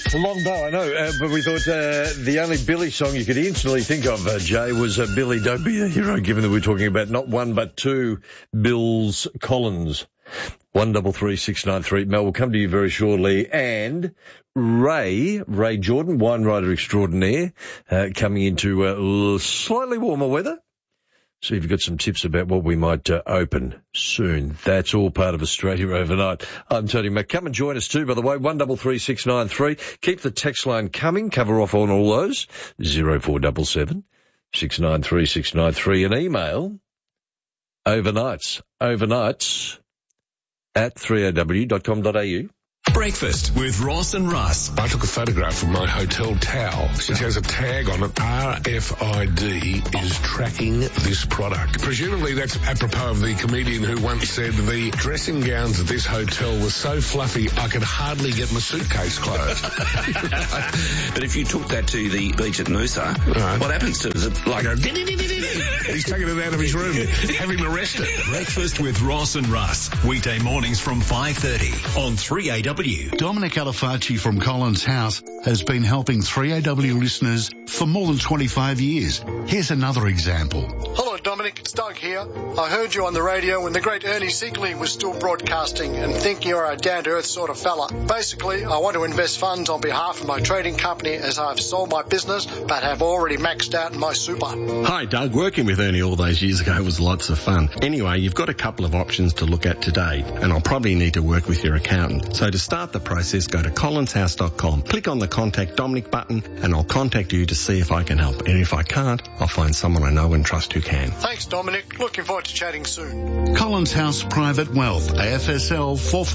It's a long bow, I know, but we thought the only Billy song you could instantly think of, Jay, was Billy, Don't Be a Hero, given that we're talking about not one but two Bills Collins. 133693. Mel, will come to you very shortly. And Ray Jordan, wine writer extraordinaire, coming into slightly warmer weather. See if you've got some tips about what we might open soon. That's all part of Australia Overnight. I'm Tony Mac. Come and join us too, by the way, 133693. Keep the text line coming. Cover off on all those. 0477 693 693. An email, overnights at 3aw.com.au. Breakfast with Ross and Russ. I took a photograph of my hotel towel. It has a tag on it. RFID is tracking this product. Presumably that's apropos of the comedian who once said the dressing gowns at this hotel were so fluffy I could hardly get my suitcase closed. But if you took that to the beach at Noosa, what happens to it? Is it like a... He's taken it out of his room. Have him arrested. Breakfast with Ross and Russ. Weekday mornings from 5:30 on 3AW. Dominic Alifacci from Collins House has been helping 3AW listeners for more than 25 years. Here's another example. Hello, Dominic. It's Doug here. I heard you on the radio when the great Ernie Siegling was still broadcasting and think you're a down-to-earth sort of fella. Basically, I want to invest funds on behalf of my trading company as I've sold my business but have already maxed out my super. Hi, Doug. Working with Ernie all those years ago was lots of fun. Anyway, you've got a couple of options to look at today, and I'll probably need to work with your accountant. So to start the process, go to collinshouse.com, click on the Contact Dominic button, and I'll contact you to see if I can help. And if I can't, I'll find someone I know and trust who can. Thanks, Dominic. Looking forward to chatting soon. Collins House Private Wealth, AFSL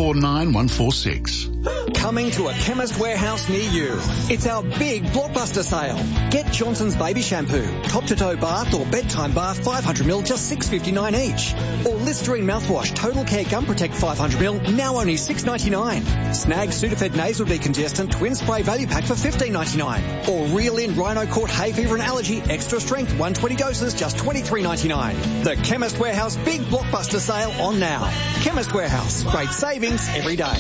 449146. Coming to a Chemist Warehouse near you. It's our big blockbuster sale. Get Johnson's Baby Shampoo, top-to-toe bath or bedtime bath 500ml, just $6.59 each. Or Listerine mouthwash, Total Care Gum Protect 500ml, now only $6.99. Snag Sudafed Nasal Decongestant Twin Spray Value Pack for $15.99. Or Reel In Rhino Court Hay Fever and Allergy Extra Strength 120 doses, just $23.99. The Chemist Warehouse Big Blockbuster Sale on now. Chemist Warehouse, great savings every day.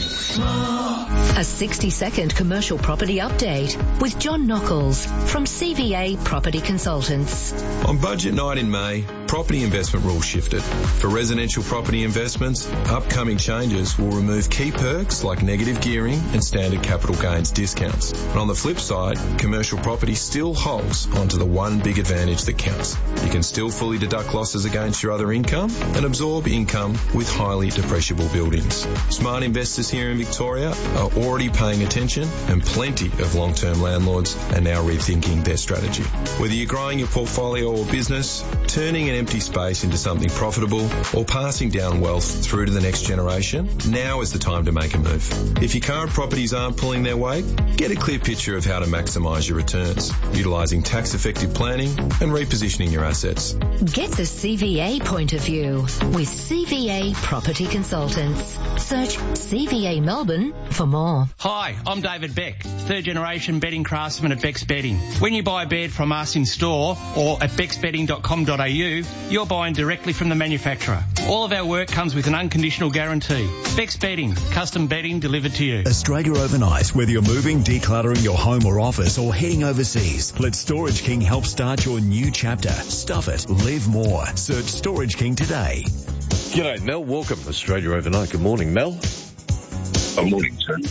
A 60-second commercial property update with John Nockels from CVA Property Consultants. On budget night in May, property investment rules shifted. For residential property investments, upcoming changes will remove key perks like negative gearing and standard capital gains discounts. And on the flip side, commercial property still holds onto the one big advantage that counts. You can still fully deduct losses against your other income and absorb income with highly depreciable buildings. Smart investors here in Victoria are already paying attention, and plenty of long-term landlords are now rethinking their strategy. Whether you're growing your portfolio or business, turning an empty space into something profitable, or passing down wealth through to the next generation, now is the time to make a move. If your current properties aren't pulling their weight, get a clear picture of how to maximise your returns, utilising tax-effective planning and repositioning your assets. Get the CVA point of view with CVA Property Consultants. Search CVA Melbourne for more. Hi, I'm David Beck, third generation bedding craftsman at Beck's Bedding. When you buy a bed from us in store or at becksbedding.com.au, you're buying directly from the manufacturer. All of our work comes with an unconditional guarantee. Beck's Bedding, custom bedding delivered to you. Australia Overnight. Whether you're moving, decluttering your home or office, or heading overseas, let Storage King help start your new chapter. Stuff it. Live more. Search Storage King today. G'day, Mel. Welcome, Australia Overnight. Good morning, Mel. Good morning, Tony.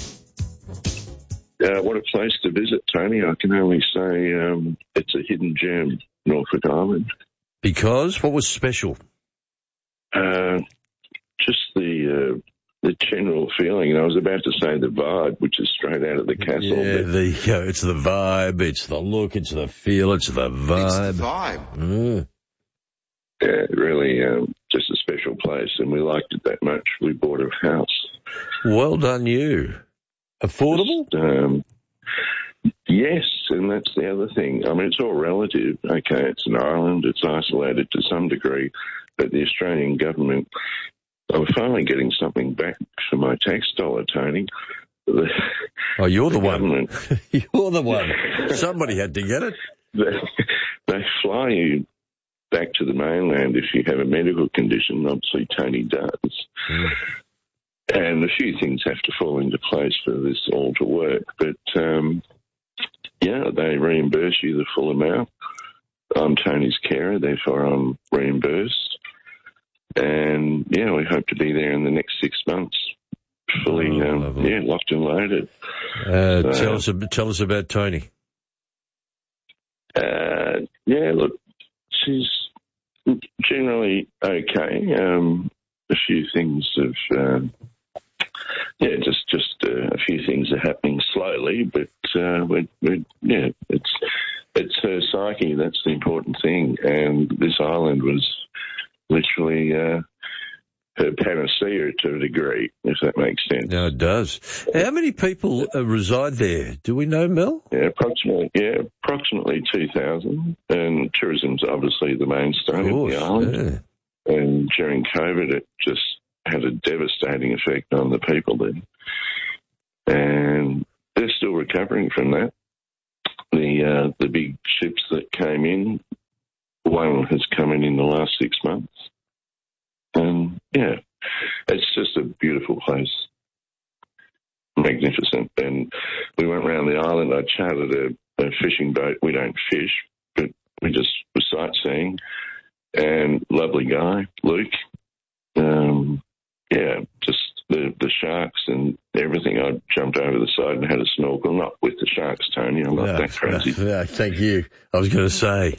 What a place to visit, Tony. I can only say it's a hidden gem, Norfolk Island. Because? What was special? Just the general feeling. I was about to say the vibe, which is straight out of the castle. Yeah, it's the vibe, it's the look, it's the feel, it's the vibe. It's the vibe. Mm. Yeah, really just a special place, and we liked it that much. We bought a house. Well done, you. Affordable? Yes, and that's the other thing. I mean, it's all relative. Okay, it's an island, it's isolated to some degree, but the Australian government, I'm finally getting something back for my tax dollar, Tony. You're the one. You're the one. Somebody had to get it. They fly you back to the mainland if you have a medical condition. Obviously, Tony does. And a few things have to fall into place for this all to work. But, they reimburse you the full amount. I'm Tony's carer, therefore I'm reimbursed. And, we hope to be there in the next 6 months, fully, locked and loaded. Tell us about Tony. Look, she's generally okay. A few things have, just a few things are happening slowly, but it's her psyche. That's the important thing. And this island was literally her panacea to a degree, if that makes sense. No, it does. How many people reside there? Do we know, Mel? Approximately 2,000. And tourism's obviously the mainstay of the island. Yeah. And during COVID, it just had a devastating effect on the people there. And they're still recovering from that. The big ships that came in, one has come in the last 6 months. And, it's just a beautiful place. Magnificent. And we went around the island. I chartered a fishing boat. We don't fish, but we just were sightseeing. And lovely guy, Luke. Just the sharks and everything. I jumped over the side and had a snorkel. Not with the sharks, Tony. I'm not that crazy. Thank you. I was going to say.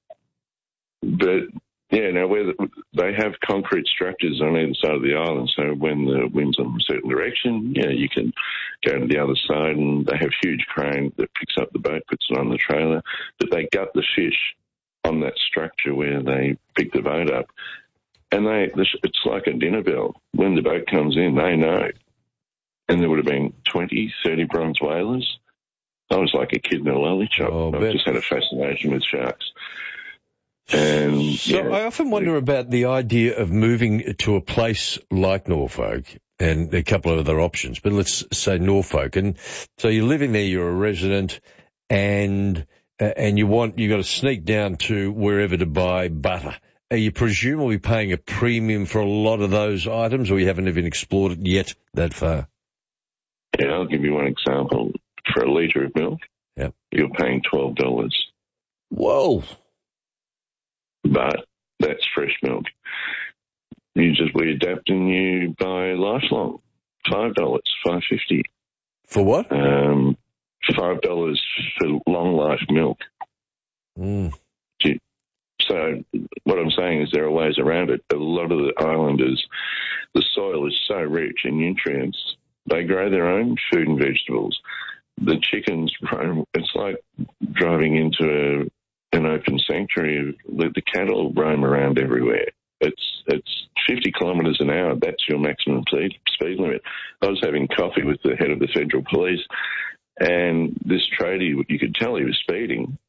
Where they have concrete structures on either side of the island, so when the wind's in a certain direction, you can go to the other side, and they have huge crane that picks up the boat, puts it on the trailer, but they gut the fish on that structure where they pick the boat up. And it's like a dinner bell. When the boat comes in, they know. And there would have been 20, 30 bronze whalers. I was like a kid in a lolly shop. I just had a fascination with sharks. And I often wonder about the idea of moving to a place like Norfolk and a couple of other options, but let's say Norfolk. And so you're living there, you're a resident, and you've got to sneak down to wherever to buy butter. Are you presumably paying a premium for a lot of those items, or you haven't even explored it yet that far? Yeah, I'll give you one example. For a litre of milk, you're paying $12. Whoa. But that's fresh milk. We adapt and you buy Lifelong. $5, $5.50. For what? $5 for long life milk. Mm. So what I'm saying is there are ways around it. A lot of the islanders, the soil is so rich in nutrients, they grow their own food and vegetables. The chickens roam. It's like driving into an open sanctuary. The cattle roam around everywhere. It's 50 kilometres an hour. That's your maximum speed limit. I was having coffee with the head of the Federal Police, and this tradie, you could tell he was speeding.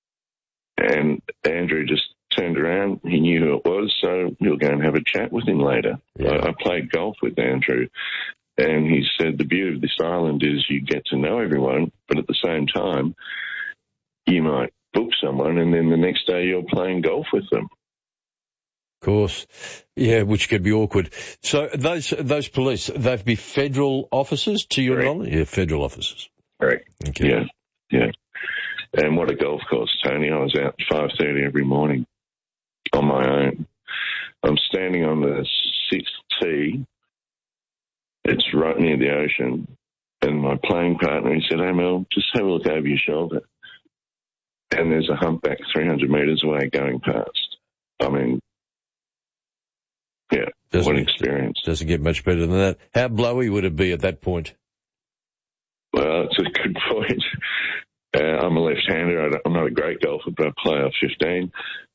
And Andrew just turned around. He knew who it was, so he'll go and have a chat with him later. Yeah. I played golf with Andrew, and he said the beauty of this island is you get to know everyone, but at the same time, you might book someone, and then the next day you're playing golf with them. Of course. Yeah, which could be awkward. So those police, they'd be federal officers, to your knowledge? Yeah, federal officers. Correct. Okay. Yeah. And what a golf course, Tony. I was out at 5:30 every morning on my own. I'm standing on the 6th tee. It's right near the ocean. And my playing partner, he said, "Hey, Mel, just have a look over your shoulder." And there's a humpback 300 metres away going past. I mean, what an experience. Doesn't get much better than that. How blowy would it be at that point? Well, it's a good point. I'm a left-hander. I'm not a great golfer, but I play off 15.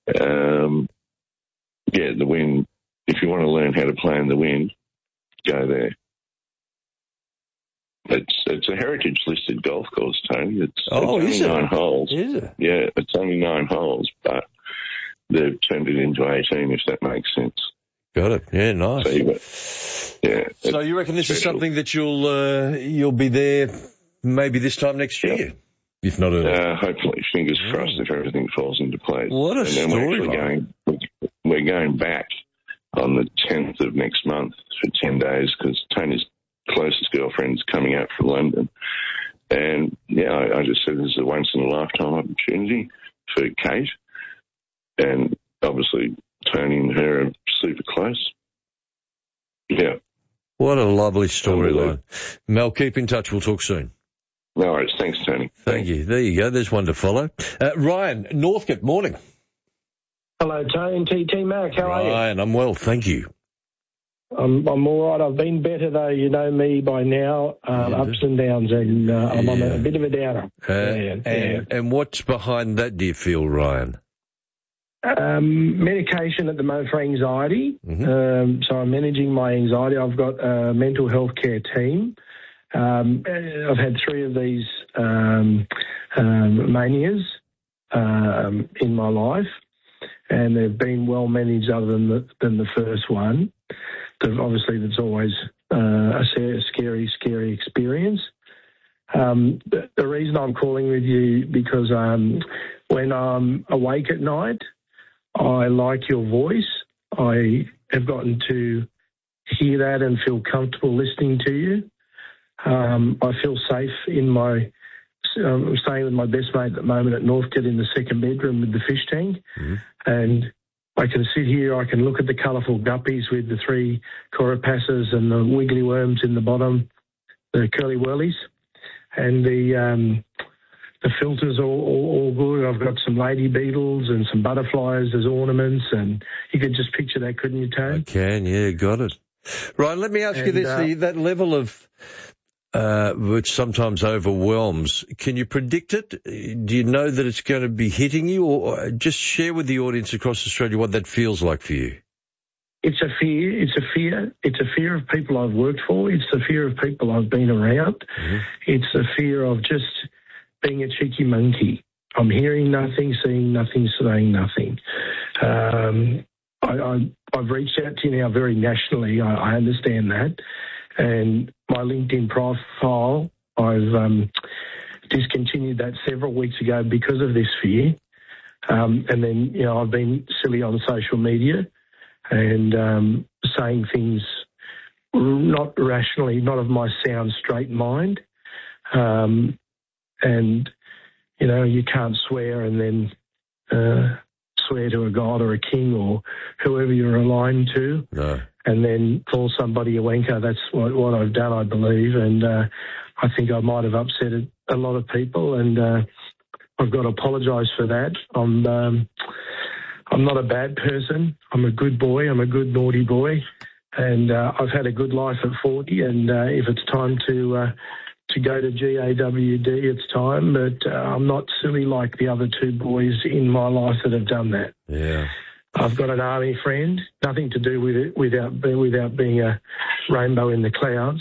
The wind, if you want to learn how to play in the wind, go there. It's a heritage-listed golf course, Tony. It's only 9 holes. Is it? Yeah, it's only 9 holes, but they've turned it into 18, if that makes sense. Got it. Yeah, nice. So you reckon this is something that you'll be there maybe this time next year? If not earlier. Hopefully. Fingers crossed if everything falls into place. What a story. We're going back on the 10th of next month for 10 days because Tony's closest girlfriend's coming out from London. And, yeah, I just said this is a once-in-a-lifetime opportunity for Kate. And obviously Tony and her are super close. Yeah. What a lovely storyline. Mel, keep in touch. We'll talk soon. No worries. Thanks, Tony. Thank you. There you go. There's one to follow. Ryan, Northcote, morning. Hello, Tony and TT Mac. How are you? Ryan, I'm well, thank you. I'm all right. I've been better, though. You know me by now, ups and downs, and I'm on a bit of a downer. And what's behind that, do you feel, Ryan? Medication at the moment for anxiety. So I'm managing my anxiety. I've got a mental health care team. I've had 3 of these manias in my life, and they've been well managed other than the first one. Obviously, that's always a scary experience. The reason I'm calling with you because when I'm awake at night, I like your voice. I have gotten to hear that and feel comfortable listening to you. I feel safe in my... I'm staying with my best mate at the moment at Northcote in the second bedroom with the fish tank. And I can sit here, I can look at the colourful guppies with the 3 corapasses and the wiggly worms in the bottom, the curly whirlies. And the filters are all good. I've got some lady beetles and some butterflies as ornaments, and you could just picture that, couldn't you, Tony? I can, yeah, got it. Ryan, let me ask you this, that level of, which sometimes overwhelms, can you predict it? Do you know that it's going to be hitting you, or just share with the audience across Australia what that feels like for you? It's a fear. It's a fear. It's a fear of people I've worked for. It's the fear of people I've been around. It's a fear of just being a cheeky monkey. I'm hearing nothing, seeing nothing, saying nothing. I've reached out to you now very nationally. I understand that. And my LinkedIn profile, I've discontinued that several weeks ago because of this fear. And then, you know, I've been silly on social media and saying things not rationally, not of my sound straight mind. And, you know, you can't swear and then swear to a god or a king or whoever you're aligned to. No. And then call somebody a wanker. That's what I've done, I believe. And I think I might have upset a lot of people, and I've got to apologise for that. I'm not a bad person. I'm a good boy. I'm a good naughty boy. And I've had a good life at 40, and if it's time to go to GAWD, it's time. But I'm not silly like the other 2 boys in my life that have done that. Yeah. I've got an army friend, nothing to do with it without being a rainbow in the clouds.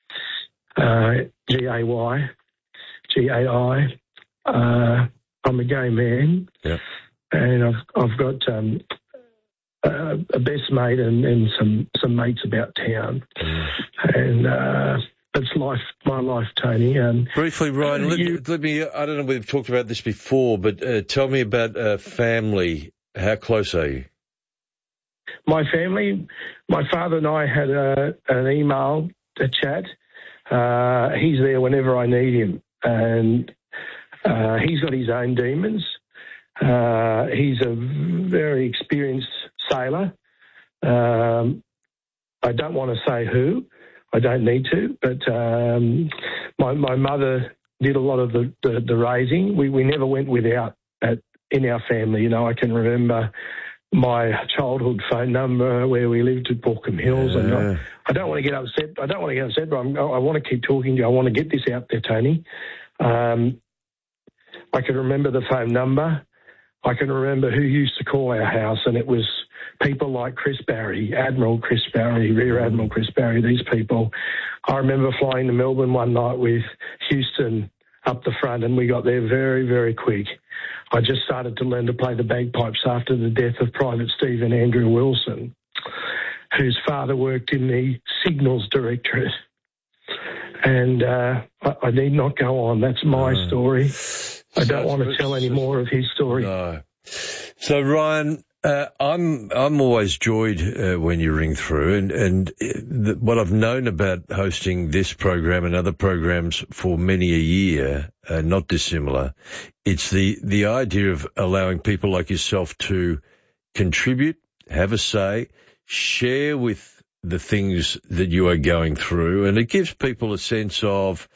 G-A-Y, G-A-I. I'm a gay man. Yep. And I've got a best mate and some mates about town. And that's life, my life, Tony. Briefly, Ryan, let me, I don't know if we've talked about this before, but tell me about family. How close are you? My family, my father and I had an email, a chat. He's there whenever I need him. And he's got his own demons. He's a very experienced sailor. I don't want to say who. I don't need to. But my mother did a lot of the raising. We never went without in our family. You know, I can remember my childhood phone number where we lived at Borkham Hills. And I don't want to get upset. But I want to keep talking to you. I want to get this out there, Tony. I can remember the phone number. I can remember who used to call our house, and it was people like Chris Barry, Admiral Chris Barry, Rear Admiral Chris Barry, these people. I remember flying to Melbourne one night with Houston up the front, and we got there very, very quick. I just started to learn to play the bagpipes after the death of Private Stephen Andrew Wilson, whose father worked in the Signals Directorate. And I need not go on. That's my story. I don't want to tell any more of his story. No. So, Ryan, I'm always joyed when you ring through, and what I've known about hosting this program and other programs for many a year, not dissimilar, it's the idea of allowing people like yourself to contribute, have a say, share with the things that you are going through, and it gives people a sense of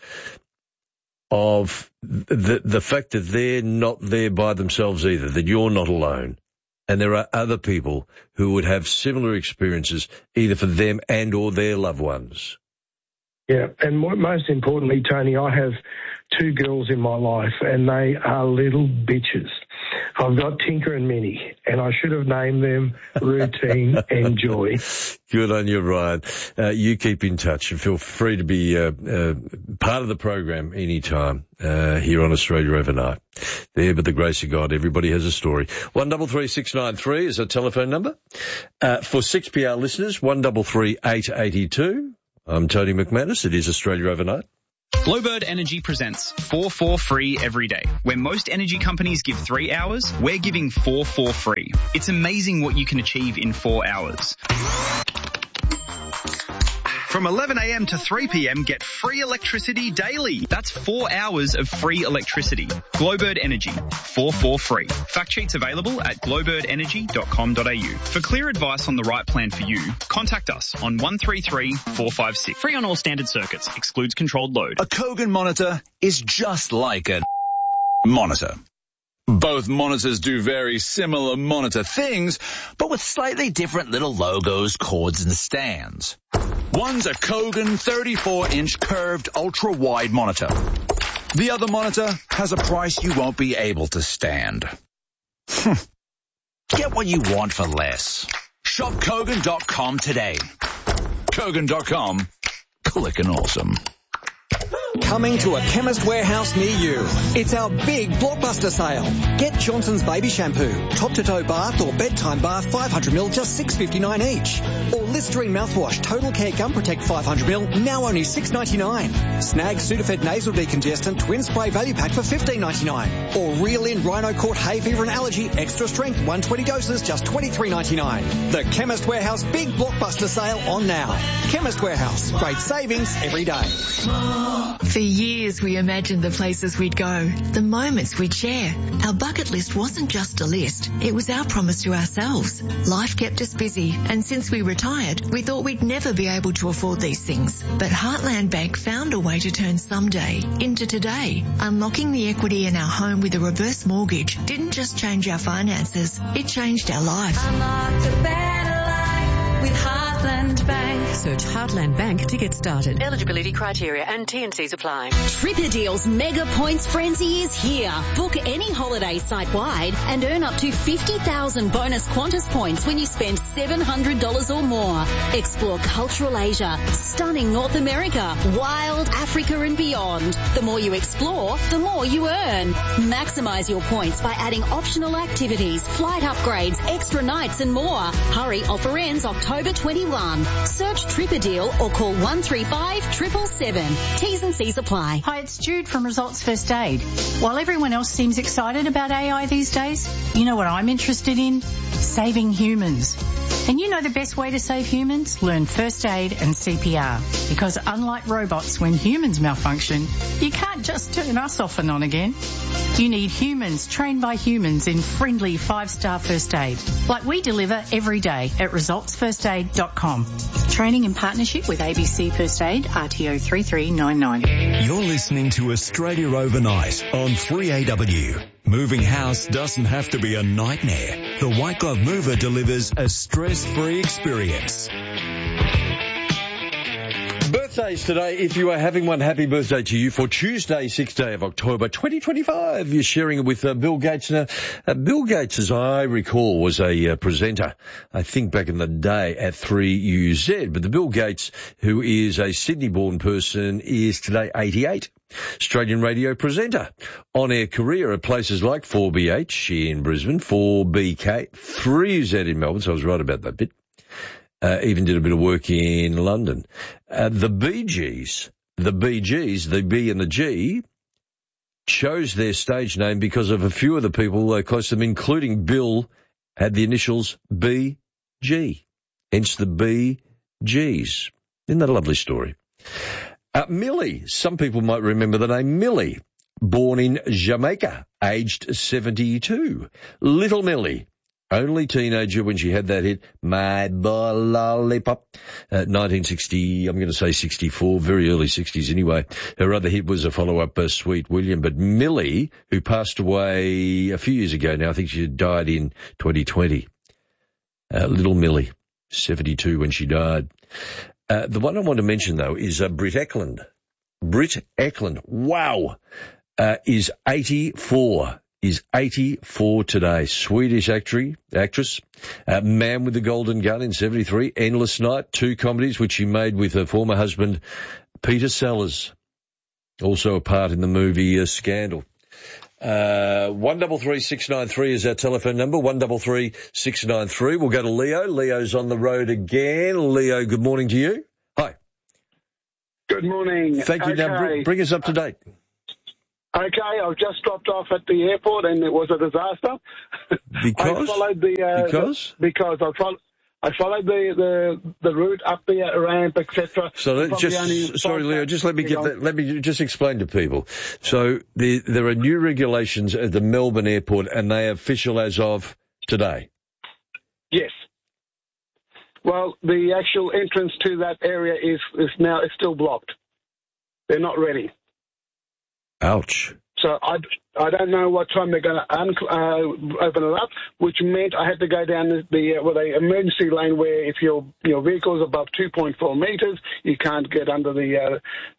the fact that they're not there by themselves either, that you're not alone. And there are other people who would have similar experiences, either for them and or their loved ones. Yeah, and most importantly, Tony, I have 2 girls in my life, and they are little bitches. I've got Tinker and Minnie, and I should have named them Routine and Joy. Good on you, Ryan. You keep in touch and feel free to be part of the program anytime here on Australia Overnight. There, but the grace of God, everybody has a story. 133693 is our telephone number. For 6PR listeners, 133882. I'm Tony McManus. It is Australia Overnight. Glowbird Energy presents 4 for free every day. Where most energy companies give 3 hours, we're giving 4 for free. It's amazing what you can achieve in 4 hours. From 11 a.m. to 3 p.m, get free electricity daily. That's 4 hours of free electricity. Glowbird Energy, 4 for free. Fact sheets available at glowbirdenergy.com.au. For clear advice on the right plan for you, contact us on 133 456. Free on all standard circuits. Excludes controlled load. A Kogan monitor is just like a monitor. Both monitors do very similar monitor things, but with slightly different little logos, cords, and stands. One's a Kogan 34-inch curved ultra-wide monitor. The other monitor has a price you won't be able to stand. Get what you want for less. Shop Kogan.com today. Kogan.com. Clickin' awesome. Coming to a Chemist Warehouse near you. It's our big blockbuster sale. Get Johnson's Baby Shampoo, top-to-toe bath or bedtime bath 500ml, just $6.59 each. Or Listerine mouthwash, Total Care Gum Protect 500ml, now only $6.99. Snag Sudafed Nasal Decongestant Twin Spray Value Pack for $15.99. Or Reel In Rhino Court Hay Fever and Allergy Extra Strength 120 doses, just $23.99. The Chemist Warehouse big blockbuster sale on now. Chemist Warehouse, great savings every day. For years, we imagined the places we'd go, the moments we'd share. Our bucket list wasn't just a list. It was our promise to ourselves. Life kept us busy, and since we retired, we thought we'd never be able to afford these things. But Heartland Bank found a way to turn someday into today. Unlocking the equity in our home with a reverse mortgage didn't just change our finances, it changed our life. Unlocked a better life with Heartland Bank. Search Heartland Bank to get started. Eligibility criteria and T&Cs apply. Tripper Deals Mega Points Frenzy is here. Book any holiday site-wide and earn up to 50,000 bonus Qantas points when you spend $700 or more. Explore cultural Asia, stunning North America, wild Africa and beyond. The more you explore, the more you earn. Maximize your points by adding optional activities, flight upgrades, extra nights and more. Hurry, offer ends October 21. Search Tripper Deal or call 135 777. T's and C's apply. Hi, it's Jude from Results First Aid. While everyone else seems excited about AI these days, you know what I'm interested in? Saving humans. And you know the best way to save humans? Learn first aid and CPR. Because unlike robots, when humans malfunction, you can't just turn us off and on again. You need humans trained by humans in friendly 5-star first aid, like we deliver every day at resultsfirstaid.com. Training in partnership with ABC First Aid, RTO 3399. You're listening to Australia Overnight on 3AW. Moving house doesn't have to be a nightmare. The White Glove Mover delivers a stress-free experience. Birthdays today. If you are having one, happy birthday to you for Tuesday, 6th day of October 2025. You're sharing it with Bill Gates. Now, Bill Gates, as I recall, was a presenter, I think back in the day at 3UZ. But the Bill Gates, who is a Sydney-born person, is today 88. Australian radio presenter. On-air career at places like 4BH in Brisbane, 4BK, 3UZ in Melbourne, so I was right about that bit. Even did a bit of work in London. The Bee Gees, the B and the G, chose their stage name because of a few of the people close to them, including Bill had the initials BG, hence the BGs. Isn't that a lovely story? Millie, some people might remember the name Millie, born in Jamaica, aged 72. Little Millie, only teenager when she had that hit, My Boy Lollipop, 1960, I'm going to say 64, very early 60s anyway. Her other hit was a follow-up, Sweet William. But Millie, who passed away a few years ago now, I think she died in 2020. Little Millie, 72 when she died. The one I want to mention, though, is Britt Ekland. Britt Ekland, wow, is 84. Is 84 today. Swedish actress, Man with the Golden Gun in 73, Endless Night, 2 comedies which she made with her former husband, Peter Sellers. Also a part in the movie Scandal. 133693 is our telephone number, 133693. We'll go to Leo. Leo's on the road again. Leo, good morning to you. Hi. Good morning. Thank you. Okay. Now, bring us up to date. Okay, I've just dropped off at the airport and it was a disaster. Because? I followed the I followed the route up the ramp, etc. So Leo, just let me just explain to people. So there are new regulations at the Melbourne airport and they are official as of today. Yes. Well, the actual entrance to that area is still blocked. They're not ready. Ouch. So I don't know what time they're going to open it up, which meant I had to go down the emergency lane where if your vehicle is above 2.4 metres, you can't get under the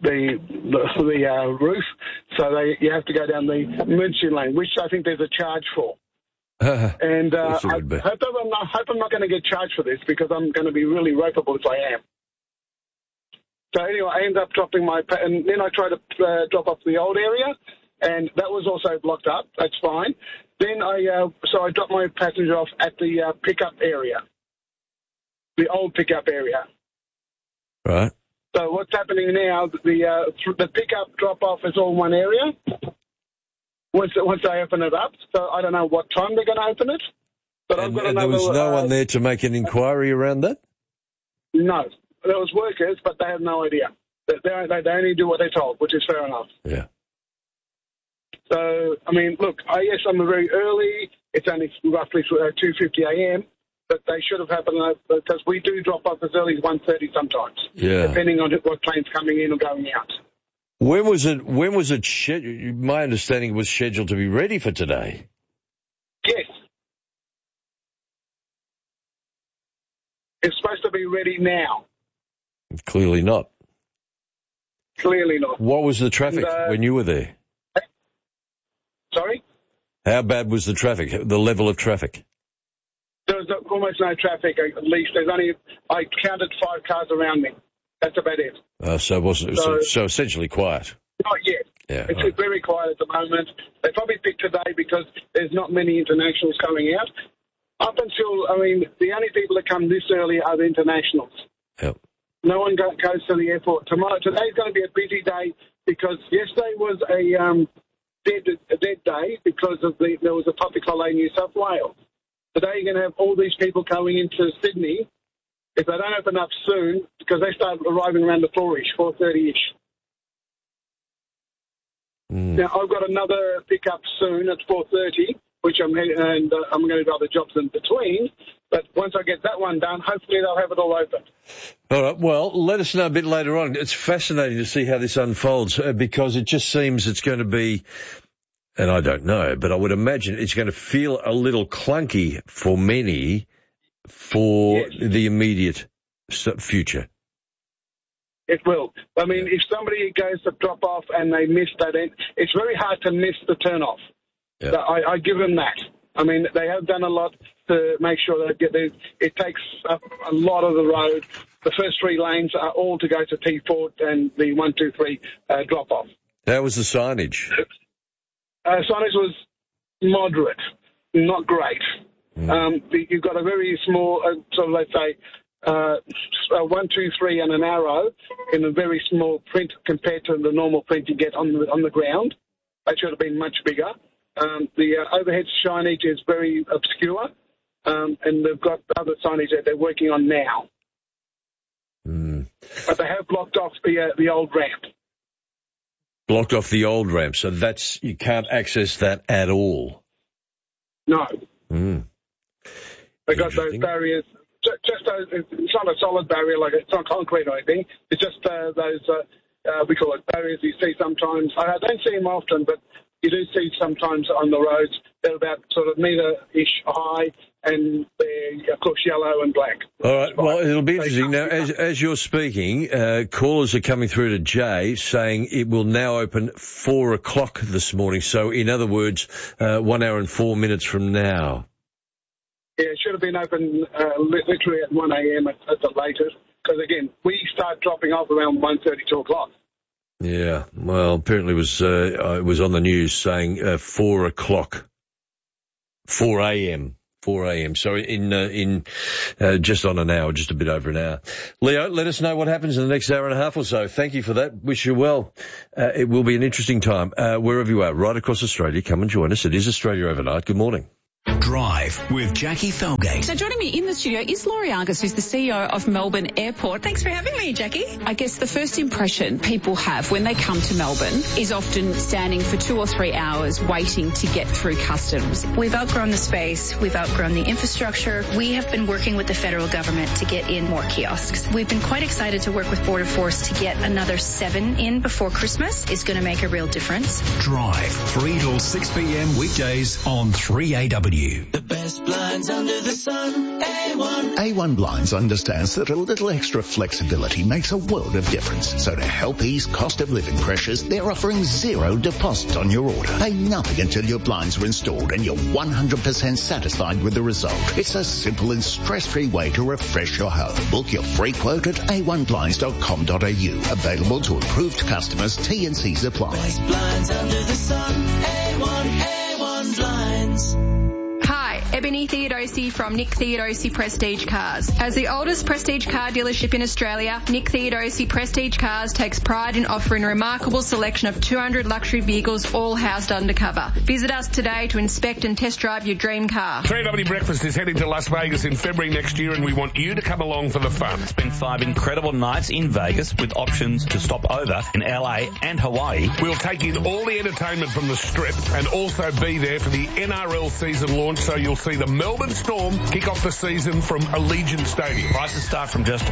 roof. So you have to go down the emergency lane, which I think there's a charge for. And I hope I'm not going to get charged for this because I'm going to be really ropeable if I am. So anyway, I ended up dropping and then I tried to drop off the old area, and that was also blocked up. That's fine. Then I dropped my passenger off at the pickup area, the old pickup area. Right. So what's happening now? The pickup drop off is all one area. Once they open it up, so I don't know what time they're going to open it. But I've got there was no one there to make an inquiry around that? No. There was workers, but they have no idea. They only do what they're told, which is fair enough. Yeah. So, I mean, look, yes, I'm very early. It's only roughly 2:50 a.m., but they should have happened because we do drop off as early as 1:30 sometimes, depending on what plane's coming in or going out. When was it scheduled? My understanding it was scheduled to be ready for today. Yes. It's supposed to be ready now. Clearly not. Clearly not. What was the traffic when you were there? Sorry? How bad was the traffic, the level of traffic? There was almost no traffic, at least. I counted 5 cars around me. That's about it. So essentially quiet. Not yet. Yeah, it's very quiet at the moment. They probably picked today because there's not many internationals coming out. Up until, the only people that come this early are the internationals. Yep. No one goes to the airport. Today's going to be a busy day because yesterday was a dead day because there was a public holiday in New South Wales. Today you're going to have all these people going into Sydney. If they don't open up soon, because they start arriving around the 4:30-ish. Now, I've got another pickup soon at 4:30, which I'm going to do other jobs in between. But once I get that one done, hopefully they'll have it all open. All right. Well, let us know a bit later on. It's fascinating to see how this unfolds because it just seems it's going to be, and I don't know, but I would imagine it's going to feel a little clunky for many for the immediate future. It will. If somebody goes to drop off and they miss that end, it's very hard to miss the turn-off. Yeah. So I give them that. They have done a lot to make sure that it takes up a lot of the road. The first 3 lanes are all to go to T4 and the 1, 2, 3 drop-off. How was the signage? Signage was moderate, not great. You've got a very small, let's say, 1, 2, 3 and an arrow in a very small print compared to the normal print you get on the ground. They should have been much bigger. The overhead signage is very obscure. and they've got other signage that they're working on now. But they have blocked off the old ramp. Blocked off the old ramp, so you can't access that at all. No. They got those barriers. Just those. It's not a solid barrier, like it's not concrete or anything. It's just those. We call it barriers. You see sometimes. I don't see them often, but you do see sometimes on the roads. They're about sort of metre-ish high, and they're, of course, yellow and black. All right. Well, it'll be interesting. Now, as you're speaking, callers are coming through to Jay saying it will now open 4 o'clock this morning. So, in other words, 1 hour and 4 minutes from now. Yeah, it should have been open literally at 1 a.m. at the latest. Because, again, we start dropping off around 1:30, 2 o'clock. Yeah, well, apparently it was on the news saying 4 o'clock, 4 a.m., 4 a.m. So in just on an hour, just a bit over an hour. Leo, let us know what happens in the next hour and a half or so. Thank you for that. Wish you well. It will be an interesting time wherever you are, right across Australia. Come and join us. It is Australia Overnight. Good morning. Drive with Jackie Felgate. So joining me in the studio is Laurie Argus, who's the CEO of Melbourne Airport. Thanks for having me, Jackie. I guess the first impression people have when they come to Melbourne is often standing for 2 or 3 hours waiting to get through customs. We've outgrown the space. We've outgrown the infrastructure. We have been working with the federal government to get in more kiosks. We've been quite excited to work with Border Force to get another 7 in before Christmas. It's going to make a real difference. Drive 3 till 6 p.m. weekdays on 3AW. The best blinds under the sun, A1. A1 Blinds understands that a little extra flexibility makes a world of difference. So to help ease cost of living pressures, they're offering 0 deposit on your order. Pay nothing until your blinds are installed and you're 100% satisfied with the result. It's a simple and stress-free way to refresh your home. Book your free quote at a1blinds.com.au. Available to approved customers. T&Cs apply. Best blinds under the sun, A1 Blinds. Hi, Ebony Theodosi from Nick Theodosi Prestige Cars. As the oldest prestige car dealership in Australia, Nick Theodosi Prestige Cars takes pride in offering a remarkable selection of 200 luxury vehicles, all housed under cover. Visit us today to inspect and test drive your dream car. 3AW Breakfast is heading to Las Vegas in February next year, and we want you to come along for the fun. Spend 5 incredible nights in Vegas with options to stop over in LA and Hawaii. We'll take in all the entertainment from the Strip and also be there for the NRL season launch, so you'll see the Melbourne Storm kick off the season from Allegiant Stadium. Prices start from just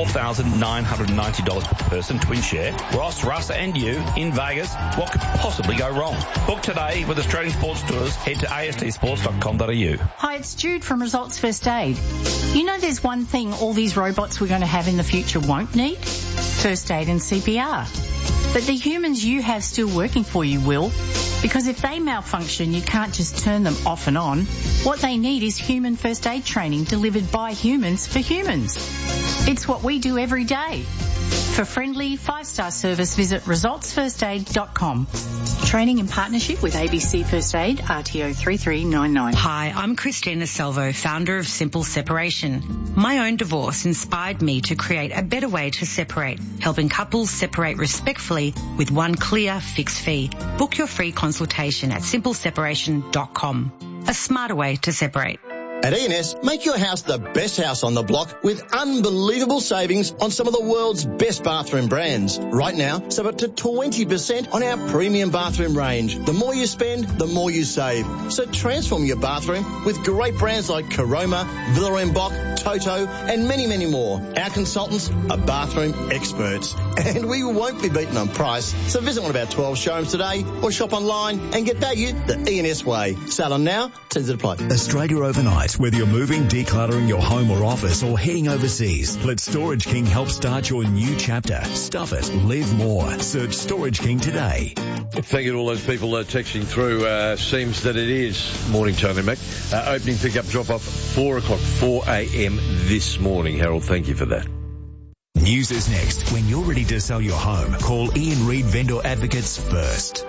$4,990 per person, twin share. Ross, Russ and you in Vegas. What could possibly go wrong? Book today with Australian Sports Tours. Head to astsports.com.au. Hi, it's Jude from Results First Aid. You know there's one thing all these robots we're going to have in the future won't need? First aid and CPR. But the humans you have still working for you will. Because if they malfunction, you can't just turn them off and on. What they need is human first aid training delivered by humans for humans. It's what we do every day. For friendly 5-star service, visit resultsfirstaid.com. Training in partnership with ABC First Aid, RTO 3399. Hi, I'm Christina Salvo, founder of Simple Separation. My own divorce inspired me to create a better way to separate, helping couples separate respectfully with one clear fixed fee. Book your free consultation at simpleseparation.com. A smarter way to separate. At E&S, make your house the best house on the block with unbelievable savings on some of the world's best bathroom brands. Right now, save up to 20% on our premium bathroom range. The more you spend, the more you save. So transform your bathroom with great brands like Caroma, Villa & Boch, Toto, and many, many more. Our consultants are bathroom experts, and we won't be beaten on price. So visit one of our 12 showrooms today or shop online and get value the E&S way. Sale on now, terms apply. Australia Overnight. Whether you're moving, decluttering your home or office, or heading overseas, let Storage King help start your new chapter. Stuff it. Live more. Search Storage King today. Thank you to all those people texting through. Seems that it is. Morning, Tony Mac. Opening pickup drop-off 4 o'clock, 4 a.m. this morning. Harold, thank you for that. News is next. When you're ready to sell your home, call Ian Reid Vendor Advocates first.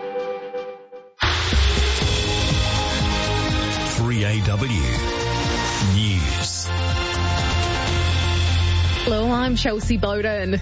3AW News. Hello, I'm Chelsea Bowden. The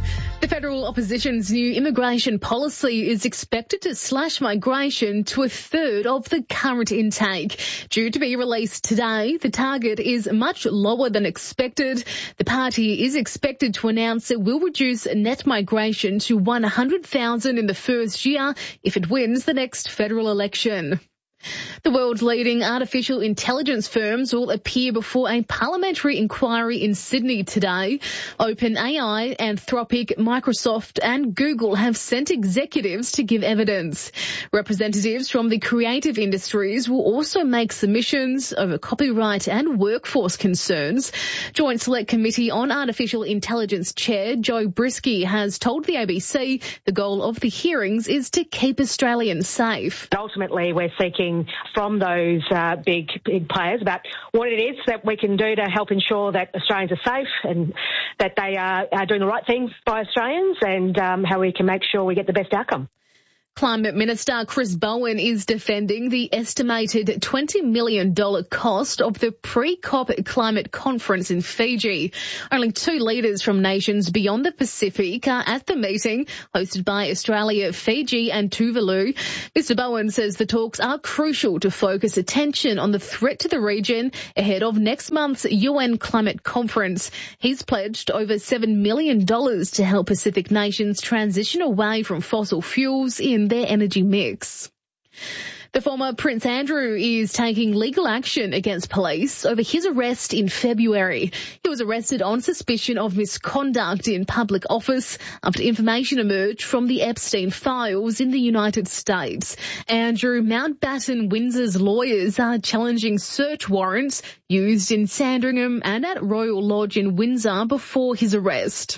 The federal opposition's new immigration policy is expected to slash migration to a third of the current intake. Due to be released today, the target is much lower than expected. The party is expected to announce it will reduce net migration to 100,000 in the first year if it wins the next federal election. The world's leading artificial intelligence firms will appear before a parliamentary inquiry in Sydney today. OpenAI, Anthropic, Microsoft and Google have sent executives to give evidence. Representatives from the creative industries will also make submissions over copyright and workforce concerns. Joint Select Committee on Artificial Intelligence Chair Joe Brisky has told the ABC the goal of the hearings is to keep Australians safe. Ultimately, we're seeking from those big players about what it is that we can do to help ensure that Australians are safe and that they are doing the right thing by Australians, and how we can make sure we get the best outcome. Climate Minister Chris Bowen is defending the estimated $20 million cost of the pre-COP climate conference in Fiji. Only 2 leaders from nations beyond the Pacific are at the meeting, hosted by Australia, Fiji and Tuvalu. Mr. Bowen says the talks are crucial to focus attention on the threat to the region ahead of next month's UN climate conference. He's pledged over $7 million to help Pacific nations transition away from fossil fuels in their energy mix. The former Prince Andrew is taking legal action against police over his arrest in February. He was arrested on suspicion of misconduct in public office after information emerged from the Epstein files in the United States. Andrew Mountbatten Windsor's lawyers are challenging search warrants used in Sandringham and at Royal Lodge in Windsor before his arrest.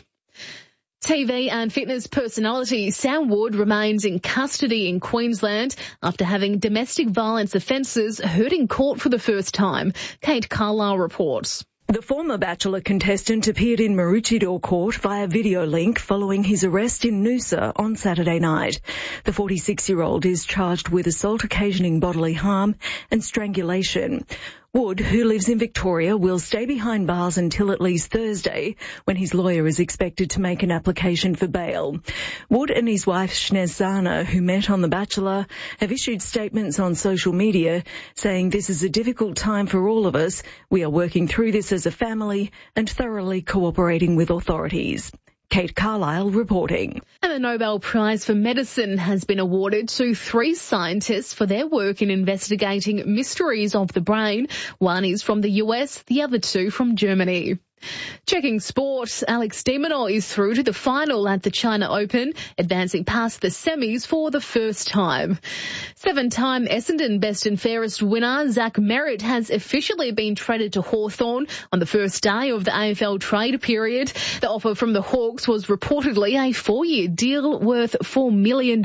TV and fitness personality Sam Wood remains in custody in Queensland after having domestic violence offences heard in court for the first time. Kate Carlisle reports. The former Bachelor contestant appeared in Maroochydore Court via video link following his arrest in Noosa on Saturday night. The 46-year-old is charged with assault occasioning bodily harm and strangulation. Wood, who lives in Victoria, will stay behind bars until at least Thursday, when his lawyer is expected to make an application for bail. Wood and his wife Shnez Zana, who met on The Bachelor, have issued statements on social media saying this is a difficult time for all of us. We are working through this as a family and thoroughly cooperating with authorities. Kate Carlisle reporting. And the Nobel Prize for Medicine has been awarded to 3 scientists for their work in investigating mysteries of the brain. One is from the US, the other 2 from Germany. Checking sport, Alex de Minaur is through to the final at the China Open, advancing past the semis for the first time. 7-time Essendon Best and Fairest winner Zach Merritt has officially been traded to Hawthorn on the first day of the AFL trade period. The offer from the Hawks was reportedly a 4-year deal worth $4 million.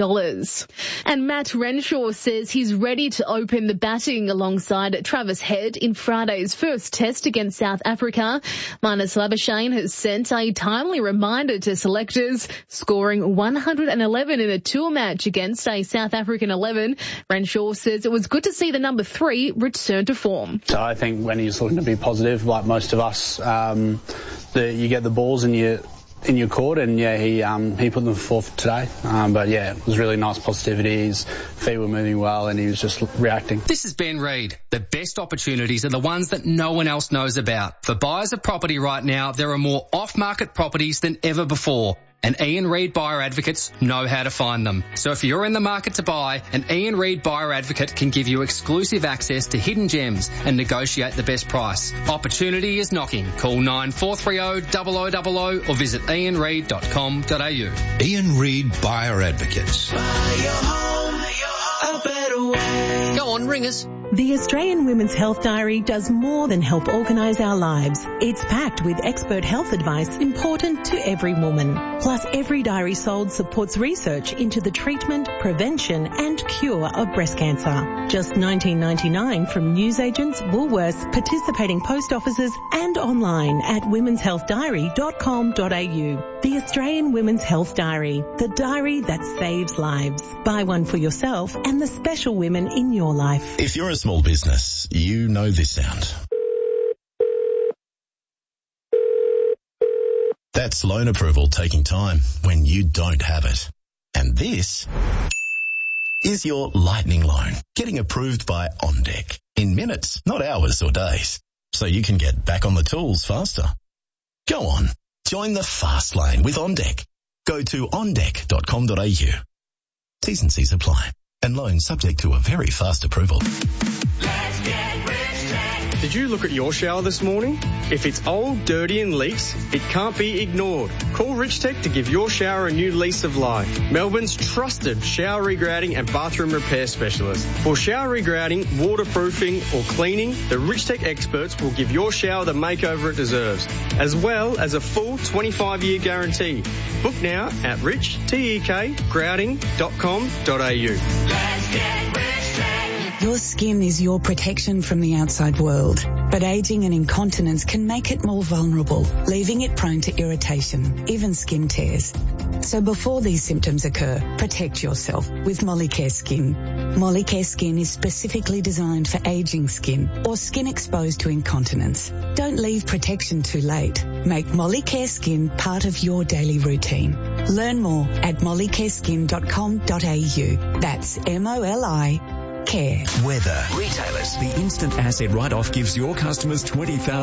And Matt Renshaw says he's ready to open the batting alongside Travis Head in Friday's first test against South Africa. Marnus Labuschagne has sent a timely reminder to selectors, scoring 111 in a tour match against a South African 11. Renshaw says it was good to see the number 3 return to form. So I think when he's looking to be positive, like most of us, you get the balls in your court, and he put them forth today. But it was really nice positivity. His feet were moving well and he was just reacting. This is Ben Reid. The best opportunities are the ones that no one else knows about. For buyers of property right now, there are more off-market properties than ever before. And Ian Reid Buyer Advocates know how to find them. So if you're in the market to buy, an Ian Reid Buyer Advocate can give you exclusive access to hidden gems and negotiate the best price. Opportunity is knocking. Call 9430 0000 or visit ianreid.com.au. Ian Reid Buyer Advocates. Buy your home a better way. Go on, ring us. The Australian Women's Health Diary does more than help organise our lives. It's packed with expert health advice important to every woman. Plus, every diary sold supports research into the treatment, prevention and cure of breast cancer. Just $19.99 from newsagents, Woolworths, participating post offices and online at womenshealthdiary.com.au. The Australian Women's Health Diary, the diary that saves lives. Buy one for yourself and the special women in your life. If you're a small business, you know this sound. That's That's loan approval taking time when you don't have it. And this is your lightning loan getting approved by OnDeck in minutes, not hours or days, so you can get back on the tools faster. Go on, join the fast lane with OnDeck. Go to ondeck.com.au. T's and C's apply, and loans subject to a very fast approval. Let's get Rich Tech. Did you look at your shower this morning? If it's old, dirty and leaks, it can't be ignored. Call Rich Tech to give your shower a new lease of life. Melbourne's trusted shower regrouting and bathroom repair specialist. For shower regrouting, waterproofing or cleaning, the Rich Tech experts will give your shower the makeover it deserves, as well as a full 25-year guarantee. Book now at richtekgrouting.com.au. Let's get Rich Tech. Your skin is your protection from the outside world, but aging and incontinence can make it more vulnerable, leaving it prone to irritation, even skin tears. So before these symptoms occur, protect yourself with Molicare Skin. Molicare Skin is specifically designed for aging skin or skin exposed to incontinence. Don't leave protection too late. Make Molicare Skin part of your daily routine. Learn more at mollicareskin.com.au. That's MOLI Care. Weather. Retailers. The instant asset write-off gives your customers $20,000